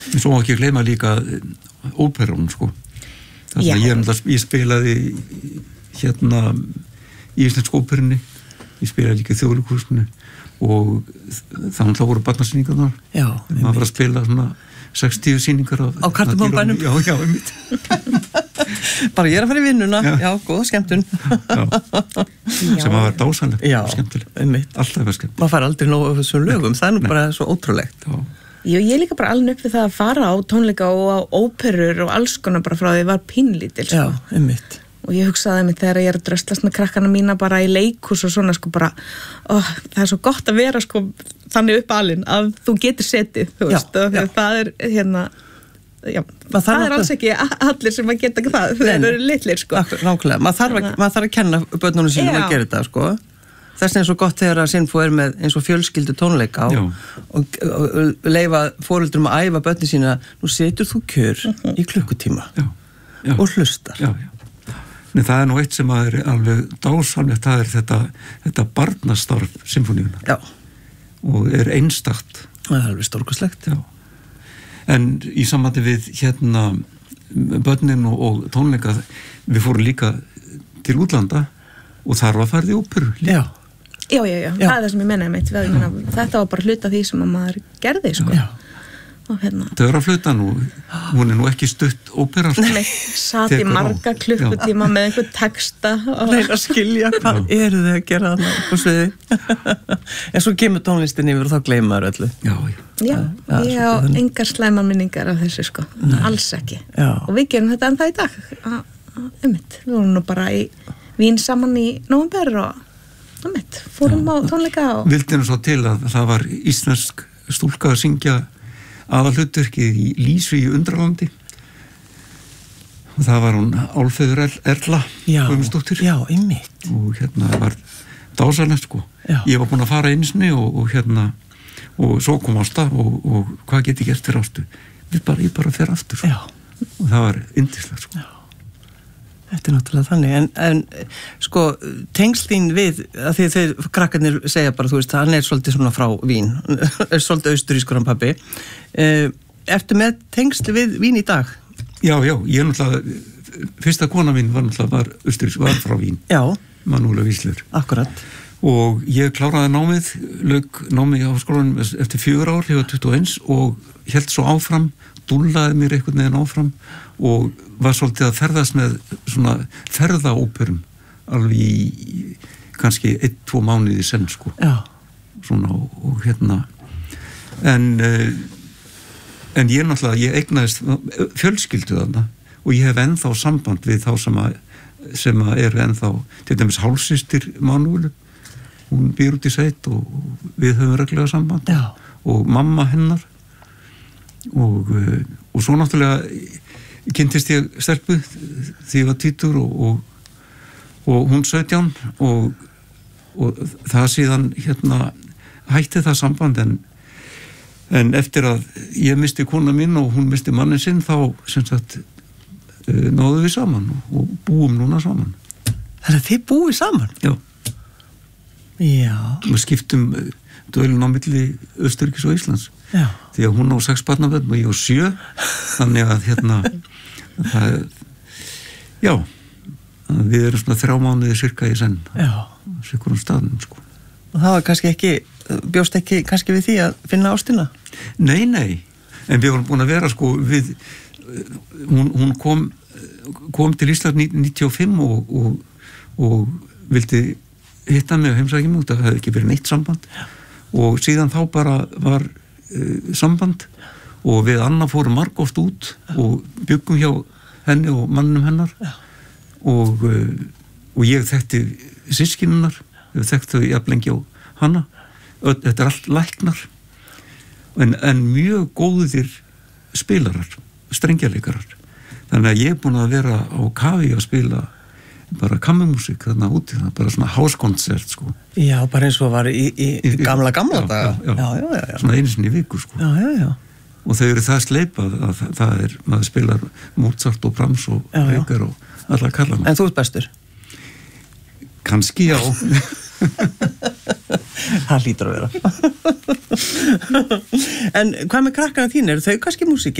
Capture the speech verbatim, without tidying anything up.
Svo má ekki gleyma líka óperun, sko. Þannig að ég, ég spilaði hérna í íslensku óperunni, ég spilaði líka í Þjóðleikhúsinu og þannig að voru barnasýningarnar. Já. Maður var að spila svona sextíu sýningar á Kardumbánum. Já, já, einmitt. Bara ég er að fara í vinnuna. Já, já góða skemmtun. Já. Sem að vera dásanlegt já, og skemmtilegt. Einmitt. Alltaf var skemmtilegt. Maður fær aldrei nóg af þessum lögum, það er nú Nei. Bara svo ótrúlegt. Já. Jú, ég líka bara alveg upp við það að fara á tónleika og á óperur og alls konar bara frá því var pínlítil, sko. Já, einmitt. Og ég hugsaði mig þegar ég er að dröslast með krakkana mína bara í leikhús og svona, sko, bara, ó, það er svo gott að vera, sko, þannig upp alinn að þú getur setið, þú veist, já, já. Það er, hérna, já, það, það er alls ekki allir sem að geta það, það eru litlir, sko. Nákvæmlega, maður þarf að, maður þarf að kenna börnunum sínum að gera þetta, sko. Þess er svo gott þegar að Sinfó er með eins og fjölskyldu tónleika og, og, og leifa foreldrum að æfa börnin sína, nú setur þú kjör uh-huh. í klukkutíma já, já. og hlustar. Já, já. Nei, það er nú eitt sem er alveg dásamlegt, það er þetta, þetta barnastarf symfóníuna. Já. Og er einstakt. Það er alveg stórkostlegt. Já. En í sambandi við hérna börnin og, og tónleika, við fórum líka til útlanda og þar var farið í óperu. Já. Já, já, já, já, það er það sem ég mennaði meitt. Meina, þetta var bara hluta því sem að maður gerði, sko. Já. Og hérna. Það er að fluta nú, hún er nú ekki stutt ópera. Nei, satt í marga klukkutíma með einhver texta. Og reyna að skilja hvað já. Eru þið að gera þarna á sviði. En svo kemur tónlistin yfir og þá gleyma þær öllu. Já, já. Já, já ég á engar slæmar minningar af þessu, sko. Nei. Alls ekki. Já. Og við gerum þetta ennþá í dag. Einmitt, við vorum nú bara í Vín saman í nóvember og Mitt, fórum á tónleika og... Vildinu svo til að það var íslensk stúlka að syngja aðalhlutverkið í Lísu í Undralandi og það var hún Álfheiður Erla Guðmundsdóttir já, einmitt og hérna var dásalegt, sko já. Ég var búin að fara einsni og, og hérna og svo kom Ásta og, og hvað get ég gert fyrir Ástu? Við bara, ég bara fer aftur, sko. Og það var yndislegt, sko. Já. Þetta er náttúrulega þannig, en, en sko, tengslín við, að því þeir krakkarnir segja bara, þú veist, hann er svolítið svona frá Vín, er svolítið austurískur hann pabbi. Uh, ertu með tengsli við Vín í dag? Já, já, ég er náttúrulega, fyrsta kona mín var náttúrulega var austurísk, var frá Vín. Já. Manúla Víslur. Akkurat. Og ég kláraði námið, lauk námið á skólanum eftir fjögur ár, ég var tuttugu og eins og hélt svo áfram, dúllaði mér einhvern veginn áfram og var svolítið að ferðast með svona ferðaóperum alveg í kannski einn, tvo mánuði senn, sko. Já. Svona og, og hérna en uh, en ég náttúrulega, ég eignaðist fjölskyldu þarna og ég hef ennþá samband við þá sem að sem að eru ennþá, til dæmis hálfsystir Manúlu, hún býr út í sveit og, og við höfum reglulega samband. Já. Og mamma hennar og, uh, og svo náttúrulega kynntist ég stelpu því ég var tvítur og, og, og hún sautján og, og það síðan hérna hætti það samband en, en eftir að ég misti kona mín og hún misti mannin sinn þá sem sagt uh, náðum við saman og, og búum núna saman. Þannig að þið búið saman? Já. Já. Við skiptum dvölin á milli Austurríkis og Íslands. Já. Því að hún á sex barnabörn og ég á sjö þannig að hérna það, já við erum svona þrjá mánuði cirka í senn sikkur um staðnum, sko. Og það var kannski ekki bjóst ekki kannski við því að finna ástina? Nei, nei, en við vorum búin að vera, sko, við hún, hún kom kom til Ísland níutíu og fimm og, og, og vildi hitta mig og heimsækja mig, það hefði ekki verið neitt samband já. Og síðan þá bara var samband og við Anna fórum margoft út ja. Og byggum hjá henni og mannum hennar og, og ég þekkti systkinunnar, ég þekkti þau jafn lengi á hana, þetta er allt læknar en, en mjög góðir spilarar, strengjarleikarar, þannig að ég er búin að vera á kafi að spila bara kammermusik þarna úti, það bara svona háskonsert, sko. Já, bara eins og var í, í, í gamla gamla daga. Já, já, já, já, já. Svona einu sinni í viku, sko. Já, já, já. Og þau eru það sleipað að það, það er, maður spilar Mozart og Brahms og Reykjær og alla kallana. En þú ert bestur? Kannski, já. það hlýtur að vera. En hvað með krakkana þín, eru þau kannski músíkin?